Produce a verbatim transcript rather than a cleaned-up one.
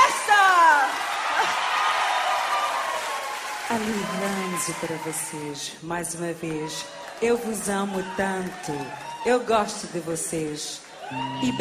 festa! Ali Ranzo para vocês, mais uma vez. Eu vos amo tanto. Eu gosto de vocês. E